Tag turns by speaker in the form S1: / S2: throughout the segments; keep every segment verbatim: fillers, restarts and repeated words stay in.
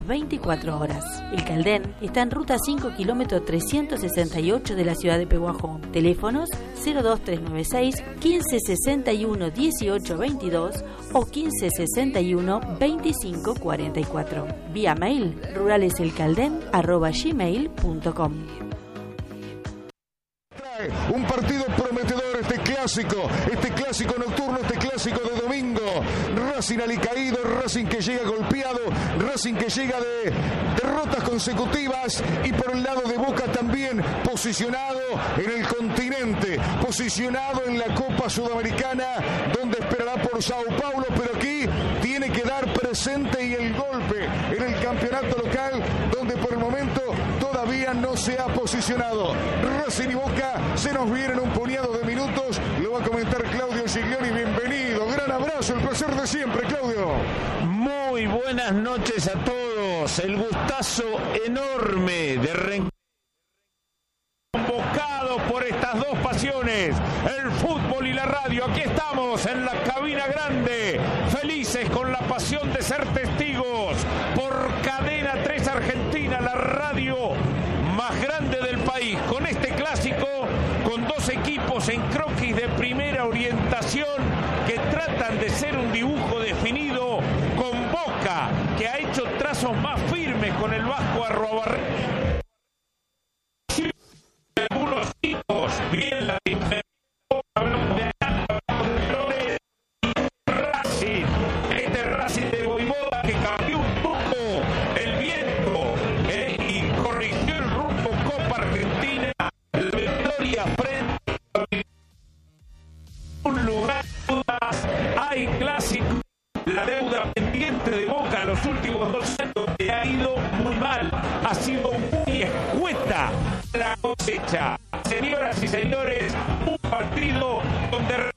S1: veinticuatro horas. El Caldén está en ruta cinco, kilómetro trescientos sesenta y ocho de la ciudad de Pehuajó. Teléfonos cero dos tres nueve seis, quince sesenta y uno, dieciocho veintidós o quince sesenta y uno, veinticinco cuarenta y cuatro. Vía mail ruraleselcalden arroba gmail punto com.
S2: Un partido prometedor, este clásico, este clásico nocturno, este clásico de domingo. Racing alicaído, Racing que llega golpeado, Racing que llega de derrotas consecutivas y por el lado de Boca también posicionado en el continente, posicionado en la Copa Sudamericana, donde esperará por Sao Paulo, pero aquí tiene que dar presente y el golpe en el campeonato local, donde por el momento todavía no se ha posicionado. Racing y Boca se nos vienen un puñado de minutos, lo va a comentar Claudio Giglioni. Bienvenido, gran abrazo, el placer de siempre, Claudio.
S3: Muy buenas noches a todos, el gustazo enorme de reencontrar convocados por estas dos pasiones, el fútbol y la radio. Aquí estamos en la cabina grande, felices con la pasión de ser testigos por Cadena tres Argentina, la radio más grande del país, con este clásico, con dos equipos en croquis de primera orientación que tratan de ser un dibujo definido, con Boca, que ha hecho trazos más firmes con el Vasco Arruabarrena. Algunos tipos, bien la diferencia, hablamos de Racing, este Racing de Voivoda que cambió un poco el viento eh, y corrigió el rumbo Copa Argentina, la victoria frente a un lugar de dudas, hay clásico, la deuda pendiente de Boca en los últimos dos años que ha ido muy mal, ha sido muy escueta la cosecha. Señoras y señores, un partido donde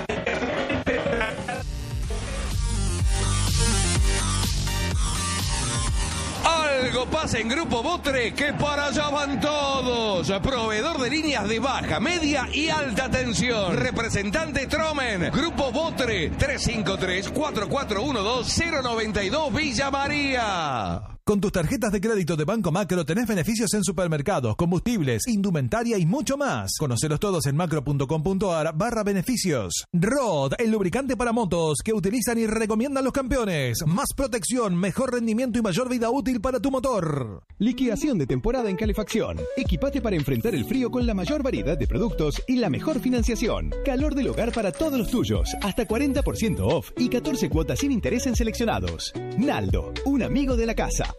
S4: algo pasa en Grupo Botre, que para allá van todos. Proveedor de líneas de baja, media y alta tensión. Representante Tromen. Grupo Botre, tres cinco tres, cuatro cuatro uno dos, cero nueve dos, Villa María.
S5: Con tus tarjetas de crédito de Banco Macro tenés beneficios en supermercados, combustibles, indumentaria y mucho más. Conocelos todos en macro.com.ar barra beneficios. Rod, el lubricante para motos que utilizan y recomiendan los campeones. Más protección, mejor rendimiento y mayor vida útil para tu motor.
S6: Liquidación de temporada en calefacción. Equipate para enfrentar el frío con la mayor variedad de productos y la mejor financiación. Calor del hogar para todos los tuyos. Hasta cuarenta por ciento off y catorce cuotas sin interés en seleccionados. Naldo, un amigo de la casa.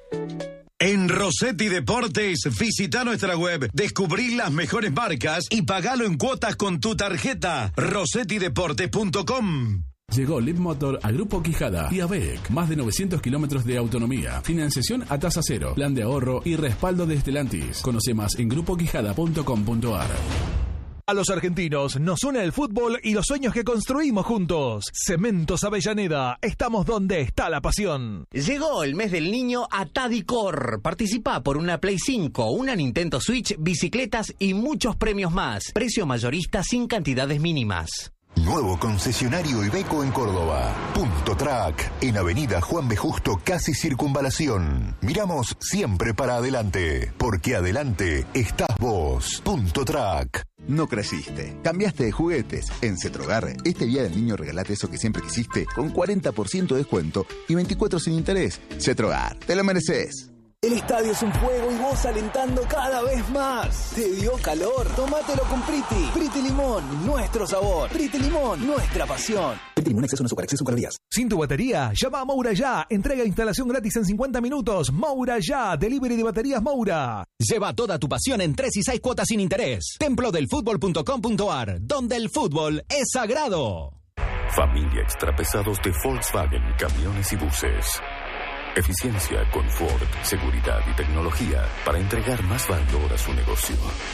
S7: En Rossetti Deportes, visita nuestra web, descubrí las mejores marcas y pagalo en cuotas con tu tarjeta. rossetti deportes punto com.
S8: Llegó Leadmotor a Grupo Quijada y a B E C. Más de novecientos kilómetros de autonomía, financiación a tasa cero, plan de ahorro y respaldo de Stellantis. Conoce más en grupo quijada punto com punto ar.
S5: A los argentinos nos une el fútbol y los sueños que construimos juntos. Cementos Avellaneda, estamos donde está la pasión.
S9: Llegó el mes del niño a Tadicor. Participa por una Play cinco, una Nintendo Switch, bicicletas y muchos premios más. Precio mayorista sin cantidades mínimas.
S10: Nuevo concesionario Iveco en Córdoba. Punto Track, en Avenida Juan B. Justo, casi Circunvalación. Miramos siempre para adelante, porque adelante estás vos. Punto Track.
S11: No creciste, cambiaste de juguetes. En Cetrogar, este día del niño regalate eso que siempre quisiste con cuarenta por ciento de descuento y veinticuatro sin interés. Cetrogar, te lo mereces.
S12: El estadio es un juego y vos alentando cada vez más. ¿Te dio calor? Tómatelo con Priti. Priti Limón, nuestro sabor. Priti Limón, nuestra pasión. Priti Limón, exceso no azúcar, exceso calorías.
S5: Sin tu batería, llama a Moura Ya. Entrega e instalación gratis en cincuenta minutos. Moura Ya, delivery de baterías Moura.
S13: Lleva toda tu pasión en tres y seis cuotas sin interés. templo del fútbol punto com punto ar, donde el fútbol es sagrado.
S14: Familia Extrapesados de Volkswagen, camiones y buses. Eficiencia, confort, seguridad y tecnología para entregar más valor a su negocio.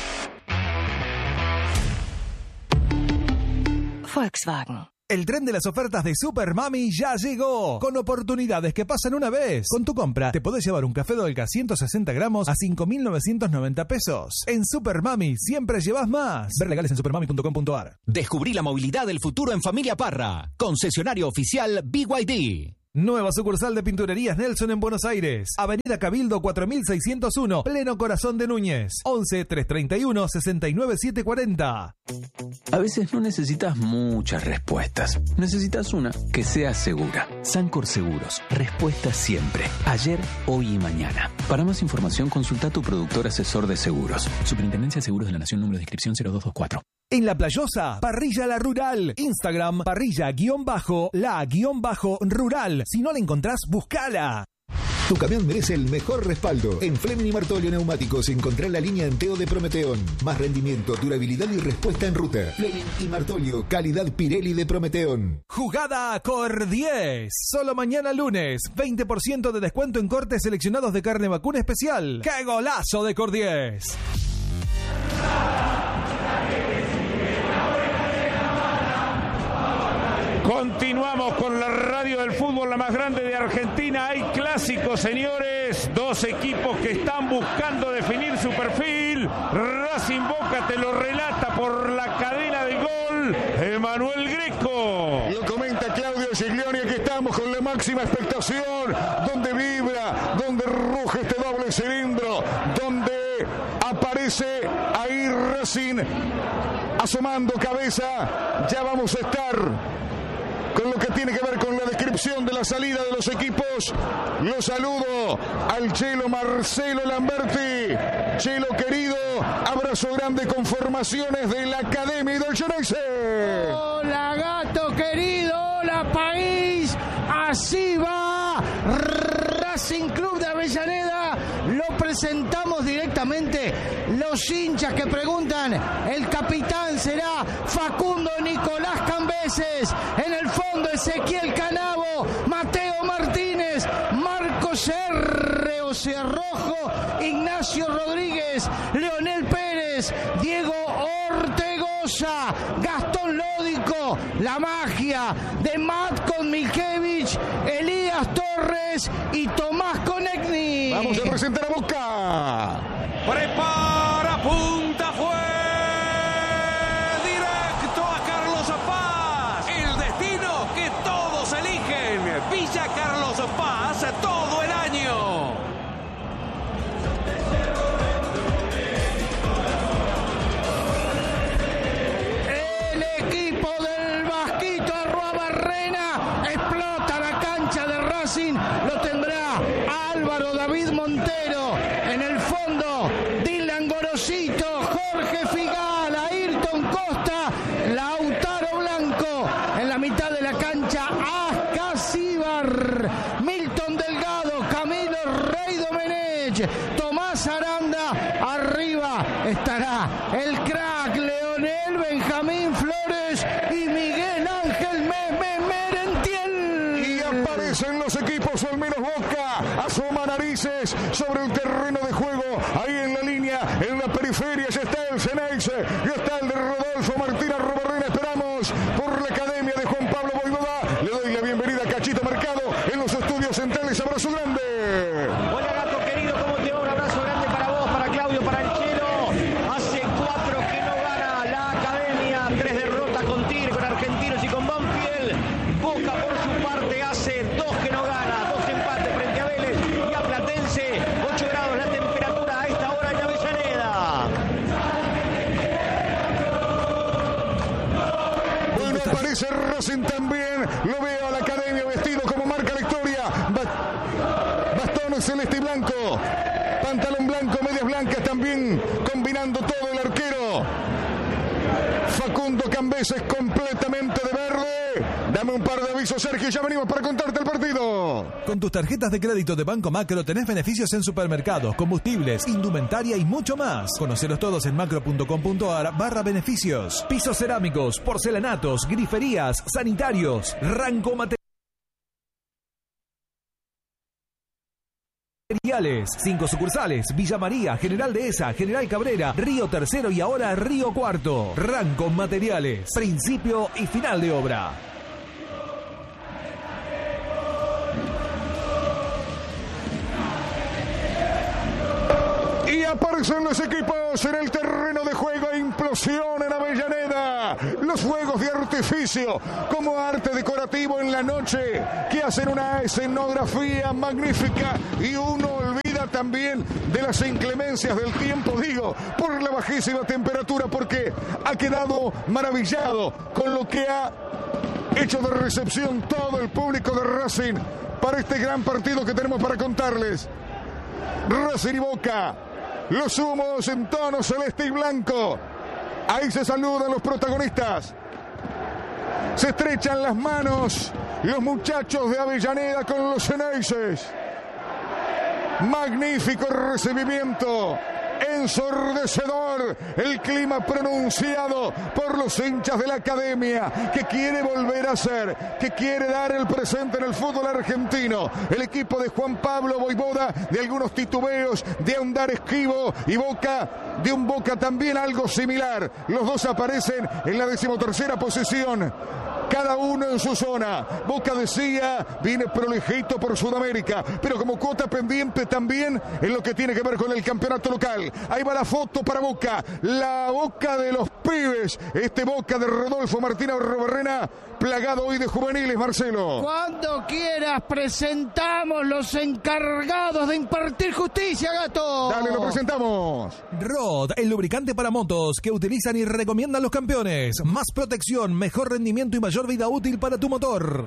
S1: Volkswagen.
S5: El tren de las ofertas de Super Mami ya llegó, con oportunidades que pasan una vez. Con tu compra te podés llevar un café Dolca ciento sesenta gramos a cinco mil novecientos noventa pesos. En Super Mami siempre llevas más. Ver legales en supermami punto com punto ar.
S13: Descubrí la movilidad del futuro en Familia Parra. Concesionario oficial B Y D.
S5: Nueva sucursal de Pinturerías Nelson en Buenos Aires. Avenida Cabildo cuatro mil seiscientos uno, pleno corazón de Núñez. once, trescientos treinta y uno, sesenta y nueve, setecientos cuarenta.
S15: A veces no necesitas muchas respuestas. Necesitas una que sea segura. Sancor Seguros. Respuesta siempre. Ayer, hoy y mañana. Para más información, consulta a tu productor asesor de seguros. Superintendencia de Seguros de la Nación, número de inscripción cero dos dos cuatro.
S5: En La Playosa, Parrilla La Rural. Instagram, parrilla-la-rural. Si no la encontrás, buscala.
S16: Tu camión merece el mejor respaldo. En Fleming y Martolio Neumáticos encontrá la línea Enteo de Prometeón. Más rendimiento, durabilidad y respuesta en ruta. Fleming y Martolio, calidad Pirelli de Prometeón.
S5: Jugada Cor diez. Solo mañana lunes, veinte por ciento de descuento en cortes seleccionados de carne vacuna especial. ¡Qué golazo de Cor diez!
S3: Continuamos con la radio del fútbol, la más grande de Argentina. Hay clásicos, señores. Dos equipos que están buscando definir su perfil. Racing Boca te lo relata por la cadena de Gol, Emanuel Greco.
S2: Lo comenta Claudio Giglioni, que estamos con la máxima expectación, donde vibra, donde ruge este doble cilindro, donde aparece ahí Racing asomando cabeza. Ya vamos a estar con lo que tiene que ver con la descripción de la salida de los equipos. Lo saludo al Chelo Marcelo Lamberti. Chelo querido, abrazo grande con formaciones de la Academia y del Geneise.
S17: Hola gato querido, hola país, así va Racing Club de Avellaneda. Lo presentamos directamente. Los hinchas que preguntan, el capitán será Facundo Nicolás Cambeses. En el fondo Ezequiel Canavo, Mateo Martínez, Marcos R. O sea Rojo, Ignacio Rodríguez, Leonel Pérez, Diego Ortegoza, Gastón Lódico, la magia de Matko Milkevich, Elías Torres y Tomás Konechny.
S2: Vamos a presentar a Boca.
S4: Prepara, punta, fue directo a Carlos Paz. El destino que todos eligen. Villa Carlos Paz todo el año.
S17: El equipo del Vasquito Arruabarrena explota la cancha de Racing. Lo tendrá Álvaro David Montero. En el fondo, Dylan Gorosito, Jorge Figal, Ayrton Costa, Lautaro Blanco. En la mitad de la cancha, Ascasíbar, Milton Delgado, Camilo Rey Domenech, Tomás Aranda. Arriba estará el crack Leonel Benjamín Flores y Miguel Ángel Meme Merentiel.
S2: Y aparecen los equipos, o al menos Boca asoma narices sobre el terreno de juego. Ahí en la línea, en la periferia, ya está el Geneise, ya está el de Rodolfo Martínez Arruabarrena. Esperamos por la Academia de Juan Pablo Voivoda. Le doy la bienvenida a Cachito Mercado en los estudios centrales. Abrazo grande.
S18: Hola gato querido, ¿cómo te va? Un abrazo grande para vos, para Claudio, para el Chelo. Hace cuatro que no gana la Academia, tres derrotas con Tigre, con Argentinos y con Banfield. Boca por su parte hace dos que no gana, dos empates frente a Vélez y a Platense. ocho grados la temperatura a esta hora en Avellaneda.
S2: Bueno, aparece Racing también. Lo veo a la Academia vestido como marca la historia. Ba- Bastón celeste y blanco. Pantalón blanco, medias blancas también. Combinando todo el arquero. Facundo Cambeses completamente de verde. Dame un par de avisos, Sergio. Ya venimos para contarte el partido.
S5: Con tus tarjetas de crédito de Banco Macro tenés beneficios en supermercados, combustibles, indumentaria y mucho más. Conocelos todos en macro.com.ar barra beneficios. Pisos cerámicos, porcelanatos, griferías, sanitarios, Ranco Materiales. Cinco sucursales: Villa María, General Dehesa, General Cabrera, Río Tercero y ahora Río Cuarto. Ranco Materiales. Principio y final de obra.
S2: Y aparece Aparecen los equipos en el terreno de juego. Implosión en Avellaneda. Los fuegos de artificio como arte decorativo en la noche que hacen una escenografía magnífica. Y uno olvida también de las inclemencias del tiempo, digo, por la bajísima temperatura, porque ha quedado maravillado con lo que ha hecho de recepción todo el público de Racing para este gran partido que tenemos para contarles. Racing y Boca, los humos en tono celeste y blanco. Ahí se saludan los protagonistas. Se estrechan las manos los muchachos de Avellaneda con los Ceneices. Magnífico recibimiento. Ensordecedor el clima pronunciado por los hinchas de la academia, que quiere volver a ser, que quiere dar el presente en el fútbol argentino. El equipo de Juan Pablo Voivoda, de algunos titubeos, de andar esquivo, y Boca, de un Boca también algo similar. Los dos aparecen en la decimotercera posición, cada uno en su zona. Boca, decía, viene prolijito por Sudamérica, pero como cuota pendiente también en lo que tiene que ver con el campeonato local. Ahí va la foto para Boca, la Boca de los pibes, este Boca de Rodolfo Martínez Arrobarrena, plagado hoy de juveniles, Marcelo.
S17: Cuando quieras presentamos los encargados de impartir justicia, gato.
S2: Dale, lo presentamos.
S5: Rod, el lubricante para motos que utilizan y recomiendan los campeones. Más protección, mejor rendimiento y mayor vida útil para tu motor.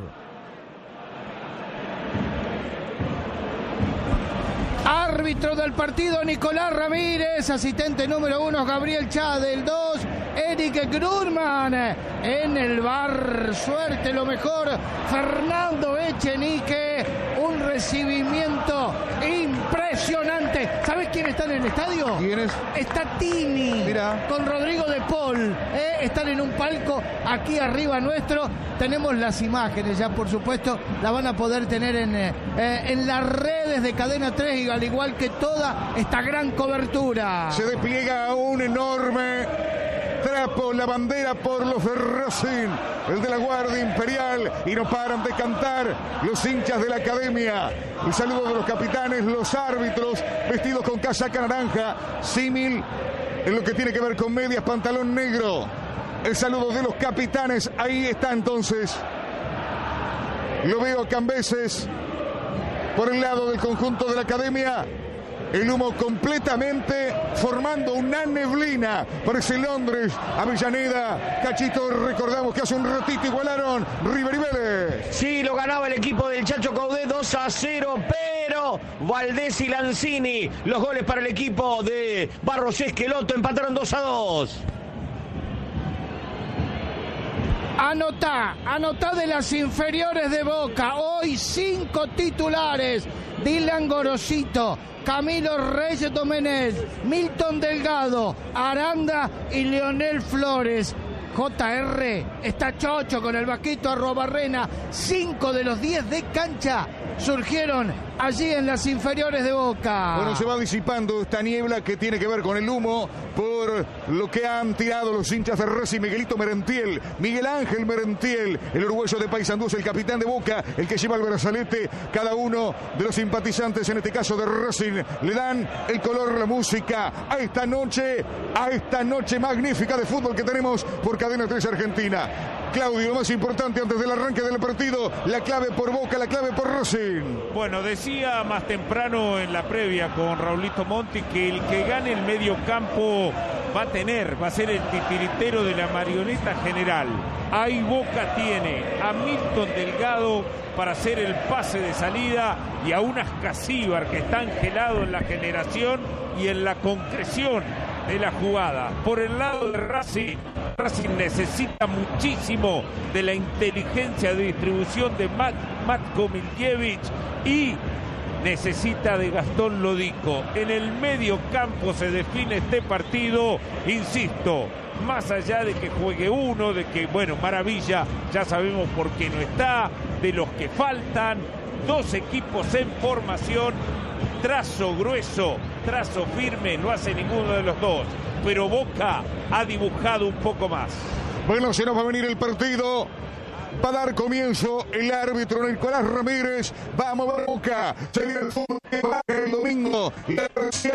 S17: Árbitro del partido, Nicolás Ramírez. Asistente número uno, Gabriel Chade. El dos, Eric Grunman. En el bar, suerte lo mejor, Fernando Echenique. Un recibimiento impresionante. ¿Sabes quién está en el estadio?
S2: ¿Quién es?
S17: Está Tini.
S2: Mira.
S17: Con Rodrigo de Paul. ¿eh? Están en un palco aquí arriba nuestro. Tenemos las imágenes ya, por supuesto. La van a poder tener en, eh, en las redes de Cadena tres, y al igual que toda esta gran cobertura.
S2: Se despliega un enorme trapo, la bandera por los de Racing, el de la Guardia Imperial, y no paran de cantar los hinchas de la academia. El saludo de los capitanes, los árbitros, vestidos con casaca naranja, símil en lo que tiene que ver con medias, pantalón negro. El saludo de los capitanes, ahí está entonces. Lo veo a Cambeses por el lado del conjunto de la academia. El humo completamente formando una neblina. Parece Londres, Avellaneda. Cachito, recordamos que hace un ratito igualaron River y Vélez.
S18: Sí, lo ganaba el equipo del Chacho Caudé dos a cero, pero Valdés y Lanzini, los goles para el equipo de Barros Esqueloto, empataron dos a dos.
S17: Anotá, anotá de las inferiores de Boca. Hoy cinco titulares. Dylan Gorosito, Camilo Reyes Domenech, Milton Delgado, Aranda y Leonel Flores. J R está chocho con el Vasquito Arrobarrena. Cinco de los diez de cancha surgieron allí en las inferiores de Boca.
S2: Bueno, se va disipando esta niebla que tiene que ver con el humo por lo que han tirado los hinchas de Racing. Miguelito Merentiel, Miguel Ángel Merentiel, el uruguayo de Paysandú, el capitán de Boca, el que lleva el brazalete. Cada uno de los simpatizantes, en este caso de Racing, le dan el color, la música a esta noche, a esta noche magnífica de fútbol que tenemos por Cadena tres Argentina. Claudio, lo más importante antes del arranque del partido, la clave por Boca, la clave por Racing.
S3: Bueno, decía más temprano en la previa con Raulito Monti que el que gane el medio campo va a tener, va a ser el titiritero de la marioneta general. Ahí Boca tiene a Milton Delgado para hacer el pase de salida y a un Ascasíbar que está angelado en la generación y en la concreción de la jugada. Por el lado de Racing, Racing necesita muchísimo de la inteligencia de distribución de Mat, Matko Miljevic y necesita de Gastón Lodico. En el medio campo se define este partido, insisto, más allá de que juegue uno, de que, bueno, Maravilla, ya sabemos por qué no está, de los que faltan, dos equipos en formación, trazo grueso, trazo firme, no hace ninguno de los dos, pero Boca ha dibujado un poco más.
S2: Bueno, se nos va a venir el partido. Va a dar comienzo el árbitro Nicolás Ramírez. Va a mover Boca. Se viene el fútbol que va el domingo. La persiana de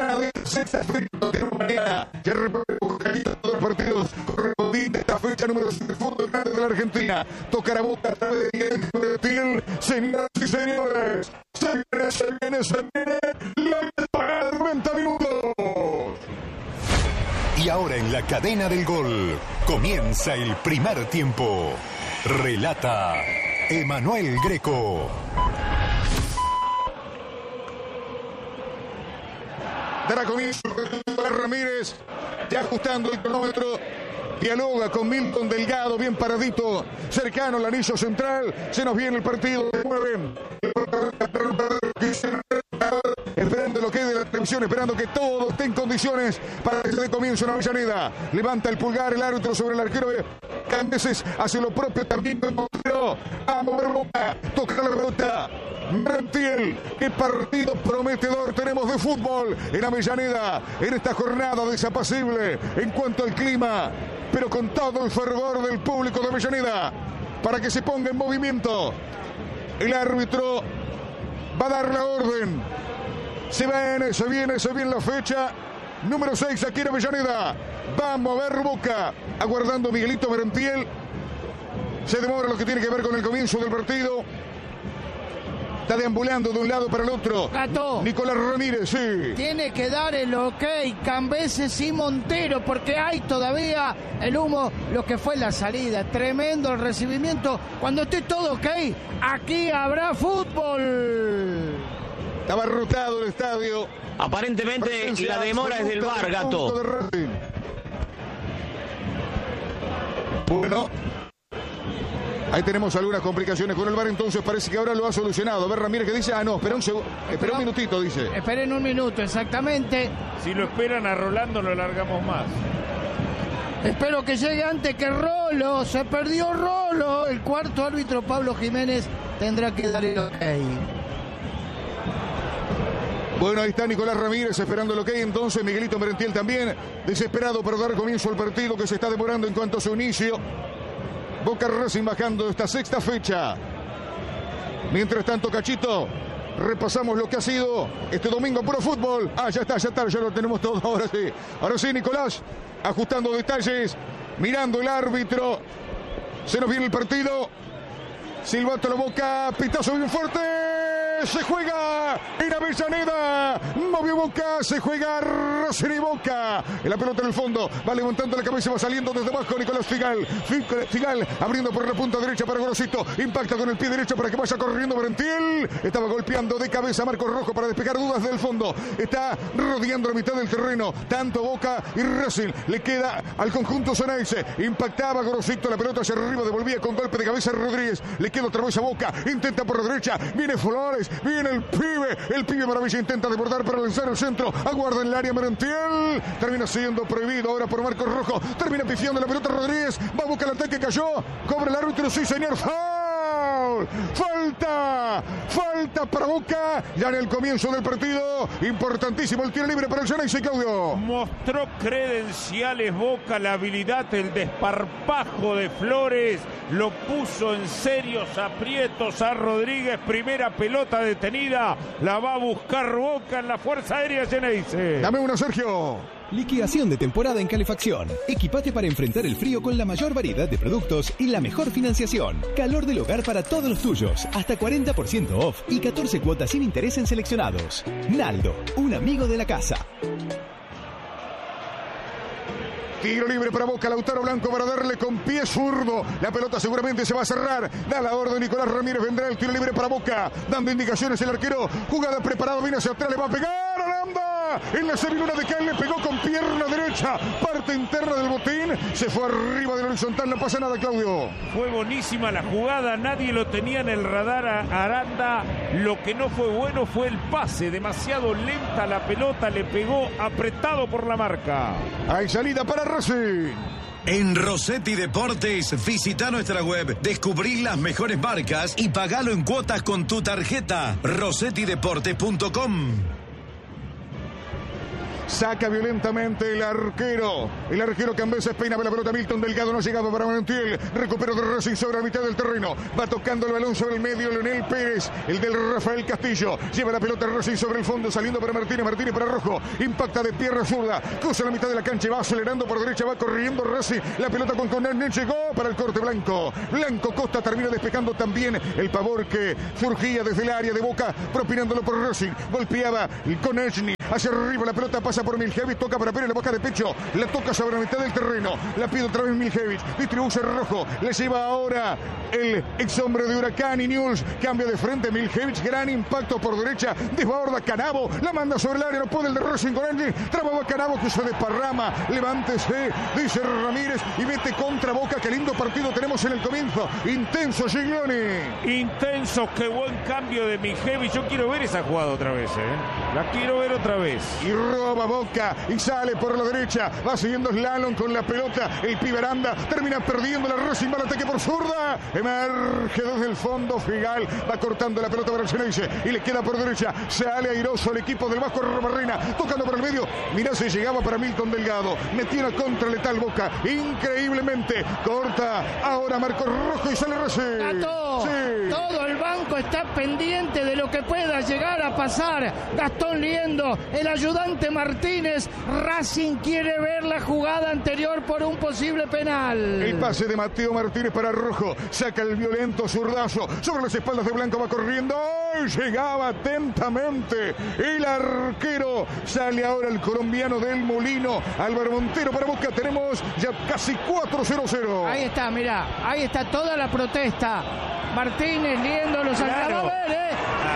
S2: esta sexta fecha de mañana. Ya repartimos todos los partidos correspondientes a esta fecha número seis del fútbol grande de la Argentina. Tocará Boca a través de Tiel. Señoras y señores, se viene, se viene, se viene la paga de noventa minutos.
S10: Y ahora en la cadena del gol comienza el primer tiempo. Relata Emanuel Greco.
S2: Dará comienzo Ramírez, ya ajustando el cronómetro. Dialoga con Milton Delgado, bien paradito, cercano al anillo central. Se nos viene el partido, se mueven. Esperando lo que es de la televisión, esperando que todo esté en condiciones para que se dé comienzo en Avellaneda. Levanta el pulgar el árbitro sobre el arquero. Cambeses hace lo propio también con Montero. A mover Boca, toca la pelota. Merentiel, qué partido prometedor tenemos de fútbol en Avellaneda en esta jornada desapacible en cuanto al clima, pero con todo el fervor del público de Avellaneda para que se ponga en movimiento. El árbitro va a dar la orden. Se viene, se viene, se viene la fecha número seis aquí en Avellaneda. Vamos a ver Boca, aguardando a Miguelito Merentiel. Se demora lo que tiene que ver con el comienzo del partido. Está deambulando de un lado para el otro.
S17: Gato.
S2: Nicolás Ramírez, sí.
S17: Tiene que dar el ok Cambeses y Montero, porque hay todavía el humo, lo que fue la salida. Tremendo el recibimiento. Cuando esté todo ok, aquí habrá fútbol.
S2: Estaba abarrotado el estadio.
S18: Aparentemente Presencia la demora es del V A R, Gato.
S2: De bueno. Ahí tenemos algunas complicaciones con el V A R, entonces parece que ahora lo ha solucionado. A ver, Ramírez, que dice, ah, no, espera un segundo, espera un minutito, dice.
S17: Esperen un minuto, exactamente.
S3: Si lo esperan a Rolando, lo largamos más.
S17: Espero que llegue antes que Rolo. Se perdió Rolo. El cuarto árbitro, Pablo Jiménez, tendrá que dar el ok.
S2: Bueno, ahí está Nicolás Ramírez esperando lo que hay. Entonces Miguelito Merentiel también, desesperado para dar comienzo al partido que se está demorando en cuanto a su inicio. Boca Racing bajando esta sexta fecha. Mientras tanto, Cachito, repasamos lo que ha sido este domingo puro fútbol. Ah, ya está, ya está, ya lo tenemos todo. Ahora sí, ahora sí, Nicolás, ajustando detalles, mirando el árbitro. Se nos viene el partido. Silbato la Boca, pitazo bien fuerte. Se juega en Avellaneda. Movió Boca, se juega Racing y Boca. En la pelota en el fondo, va levantando la cabeza, va saliendo desde abajo Nicolás Figal. Figal abriendo por la punta derecha para Gorosito. Impacta con el pie derecho para que vaya corriendo Merentiel. Estaba golpeando de cabeza Marcos Rojo para despejar dudas del fondo. Está rodeando la mitad del terreno. Tanto Boca y Racing. Le queda al conjunto Ceneice. Impactaba Gorosito, la pelota hacia arriba, devolvía con golpe de cabeza Rodríguez. Le queda otra vez a Boca. Intenta por la derecha. Viene Flores. Viene el pibe, el pibe maravilla, intenta desbordar para lanzar el centro, aguarda en el área Merentiel, termina siendo prohibido ahora por Marcos Rojo, termina pifiando la pelota Rodríguez, va a buscar el ataque, cayó, cobra el árbitro, sí señor, foul, falta, falta para Boca, ya en el comienzo del partido, importantísimo el tiro libre para el Ceneice, Claudio.
S3: Mostró credenciales Boca, la habilidad, el desparpajo de Flores, lo puso en serios aprietos a Rodríguez, primera pelota detenida, la va a buscar Boca en la Fuerza Aérea Ceneice.
S2: Dame una, Sergio.
S6: Liquidación de temporada en calefacción. Equipate para enfrentar el frío con la mayor variedad de productos y la mejor financiación. Calor del hogar para todos los tuyos. Hasta cuarenta por ciento off y catorce cuotas sin interés en seleccionados. Naldo, un amigo de la casa.
S2: Tiro libre para Boca, Lautaro Blanco para darle con pie zurdo. La pelota seguramente se va a cerrar. Da la orden Nicolás Ramírez, vendrá el tiro libre para Boca. Dando indicaciones el arquero. Jugada preparado, viene hacia atrás, le va a pegar. ¡Aranda! En la semiluna de Cal le pegó con pierna derecha. Parte interna del botín. Se fue arriba del horizontal, no pasa nada, Claudio.
S3: Fue buenísima la jugada, nadie lo tenía en el radar a Aranda. Lo que no fue bueno fue el pase. Demasiado lenta la pelota, le pegó apretado por la marca.
S2: Hay salida para Racing.
S7: En Rossetti Deportes, visita nuestra web, descubrí las mejores marcas y pagalo en cuotas con tu tarjeta. rossetti deportes punto com.
S2: Saca violentamente el arquero. El arquero que en veces peina la pelota. Milton Delgado no llegaba para Montiel. Recupero de Racing sobre la mitad del terreno. Va tocando el balón sobre el medio. Leonel Pérez, el del Rafael Castillo. Lleva la pelota Racing sobre el fondo. Saliendo para Martínez. Martínez para Rojo. Impacta de pierna zurda. Cruza la mitad de la cancha. Va acelerando por derecha. Va corriendo Racing. La pelota con Conerne. Llegó para el corte Blanco. Blanco Costa termina despejando también el pavor que surgía desde el área de Boca. Propinándolo por Racing. Golpeaba con Echny. Hacia arriba la pelota pasa por Miljevic. Toca para Pérez. La boca de pecho. La toca sobre la mitad del terreno. La pide otra vez Miljevic. Distribuye Rojo. Le lleva ahora el ex hombre de Huracán y News. Cambia de frente Miljevic. Gran impacto por derecha. Desborda Canavo. La manda sobre el área. No puede el de Racing con Angie. Trababa Canavo que se desparrama. Levántese. Dice Ramírez. Y vete contra Boca. Qué lindo partido tenemos en el comienzo. Intenso Giglioni.
S3: Intenso. Qué buen cambio de Miljevic. Yo quiero ver esa jugada otra vez. ¿eh? La quiero ver otra vez.
S2: Y roba Boca. Y sale por la derecha. Va siguiendo Slalom con la pelota. El pibe Aranda termina perdiendo la Racing. Va al ataque por zurda. Emerge desde el fondo. Figal va cortando la pelota para el Ceneice. Y le queda por derecha. Sale airoso el equipo del Vasco Romarrena. Tocando por el medio. Mirá si llegaba para Milton Delgado. Metió una contra letal Boca. Increíblemente. Corta ahora Marcos Rojo y sale Racing.
S17: Gato,
S2: sí.
S17: Todo el banco está pendiente de lo que pueda llegar a pasar. Gastón Liendo, el ayudante Martínez. Racing quiere ver la jugada anterior por un posible penal.
S2: El pase de Mateo Martínez para Rojo. Saca el violento zurdazo. Sobre las espaldas de Blanco va corriendo. ¡Ay! Llegaba atentamente el arquero. Sale ahora el colombiano del Molino. Álvaro Montero para Boca. Tenemos ya casi cuatro cero cero.
S17: Ahí está, mirá. Ahí está toda la protesta. Martínez, Liendo, los
S3: claro.
S17: acaba de ver, ¿eh?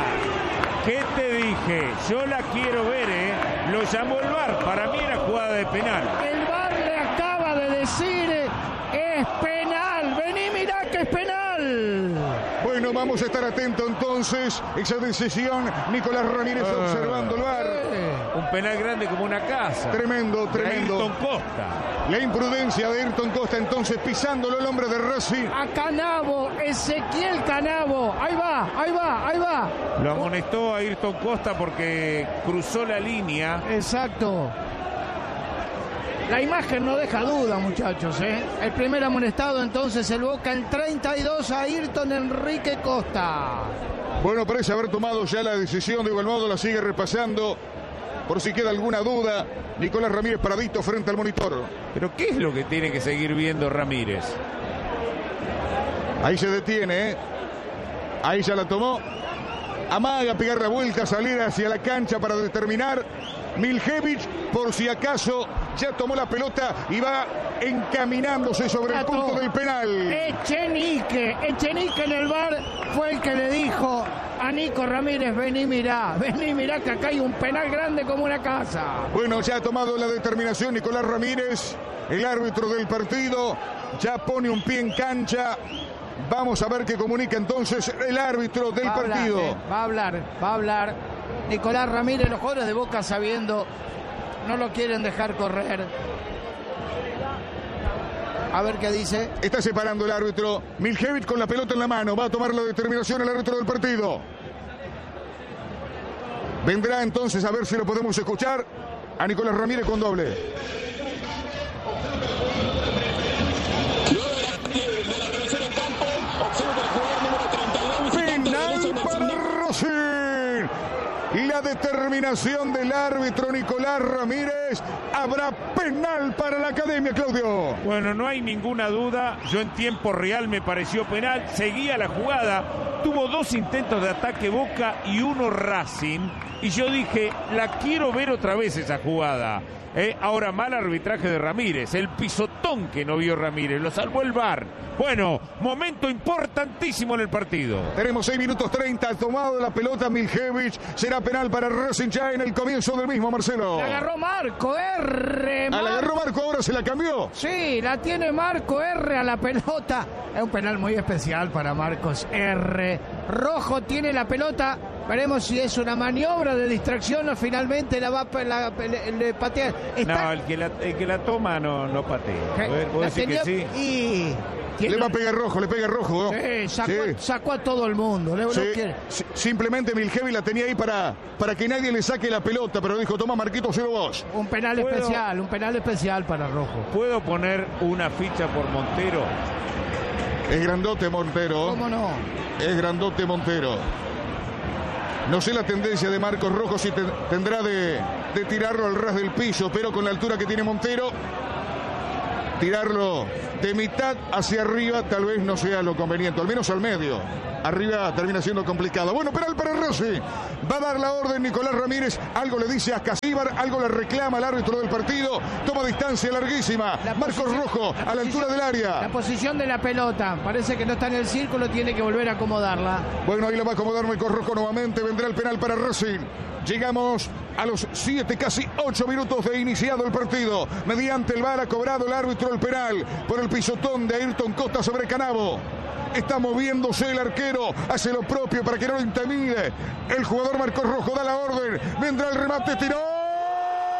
S3: ¿Qué te dije? Yo la quiero ver, ¿eh? Lo llamó el V A R. Para mí era jugada de penal.
S17: El V A R le acaba de decir es penal. Vení, mirá que es penal.
S2: Bueno, vamos a estar atentos entonces. Esa decisión. Nicolás Ramírez uh, observando el V A R.
S3: Eh, un penal grande como una casa.
S2: Tremendo, tremendo.
S3: Ayrton Costa.
S2: La imprudencia de Ayrton Costa entonces pisándolo el hombre de Racing.
S17: A Canavo, Ezequiel Canavo. Ahí va, ahí va, ahí va.
S3: Lo amonestó a Ayrton Costa porque cruzó la línea.
S17: Exacto. La imagen no deja duda, muchachos, ¿eh? El primer amonestado entonces el Boca en treinta y dos a Ayrton Enrique Costa.
S2: Bueno, parece haber tomado ya la decisión. De igual modo la sigue repasando. Por si queda alguna duda, Nicolás Ramírez paradito frente al monitor.
S3: Pero ¿qué es lo que tiene que seguir viendo Ramírez?
S2: Ahí se detiene, ¿eh? Ahí ya la tomó. Amaga pegar la vuelta, salir hacia la cancha para determinar. Miljevic, por si acaso, ya tomó la pelota y va encaminándose sobre el punto del penal.
S17: Echenique, Echenique en el V A R fue el que le dijo a Nico Ramírez, vení mirá, vení mirá que acá hay un penal grande como una casa.
S2: Bueno, ya ha tomado la determinación Nicolás Ramírez, el árbitro del partido, ya pone un pie en cancha. Vamos a ver qué comunica entonces el árbitro del
S17: va
S2: partido.
S17: Hablar, eh, va a hablar, va a hablar. Nicolás Ramírez, los jugadores de Boca sabiendo, no lo quieren dejar correr. A ver qué dice.
S2: Está separando el árbitro. Miljevic con la pelota en la mano. Va a tomar la determinación el árbitro del partido. Vendrá entonces a ver si lo podemos escuchar a Nicolás Ramírez con doble. Penal para Racing. La determinación del árbitro Nicolás Ramírez. Habrá penal para la Academia, Claudio.
S3: Bueno, no hay ninguna duda. Yo en tiempo real me pareció penal. Seguía la jugada. Tuvo dos intentos de ataque Boca y uno Racing. Y yo dije, la quiero ver otra vez esa jugada. Eh, ahora mal arbitraje de Ramírez. El pisotón que no vio Ramírez. Lo salvó el V A R. Bueno, momento importantísimo en el partido.
S2: Tenemos seis minutos treinta. Tomado la pelota Miljevic. Será penal para Racing ya en el comienzo del mismo, Marcelo.
S17: La agarró Marco R.
S2: Mar... Ah, la agarró Marco, ahora se la cambió.
S17: Sí, la tiene Marco R a la pelota. Es un penal muy especial para Marcos R. Rojo tiene la pelota. Veremos si es una maniobra de distracción o finalmente la va a la, le, le patear.
S3: Está... No, el que, la, el que la toma no, no patea. ¿Vos
S17: la
S3: decís
S17: tenía...
S3: que sí?
S17: Y
S2: Le va a pegar rojo, le pega rojo. ¿no?
S17: Sí, sacó,
S2: Sí.
S17: sacó a todo el mundo. Le,
S2: Sí,
S17: no quiere-
S2: sí, simplemente Milhevi la tenía ahí para, para que nadie le saque la pelota, pero dijo, toma Marquito, cero dos.
S17: Un penal
S3: ¿Puedo?
S17: especial, un penal especial para Rojo.
S3: ¿Puedo poner una ficha por Montero?
S2: Es grandote Montero.
S17: ¿Cómo no?
S2: Es grandote Montero. No sé la tendencia de Marcos Rojo si te- tendrá de, de tirarlo al ras del piso, pero con la altura que tiene Montero, tirarlo de mitad hacia arriba tal vez no sea lo conveniente, al menos al medio. Arriba termina siendo complicado. Bueno, penal para Rossi. Va a dar la orden Nicolás Ramírez. Algo le dice a Casíbar, algo le reclama al árbitro del partido. Toma distancia larguísima. Marcos Rojo a la altura del área.
S17: La posición de la pelota. Parece que no está en el círculo, tiene que volver a acomodarla.
S2: Bueno, ahí la va a acomodar Marcos Rojo nuevamente. Vendrá el penal para Racing. Llegamos a los siete, casi ocho minutos de iniciado el partido. Mediante el V A R ha cobrado el árbitro el penal por el pisotón de Ayrton Costa sobre Canavo. Está moviéndose el arquero, hace lo propio para que no lo intimide. El jugador Marcos Rojo da la orden. Vendrá el remate, tiró.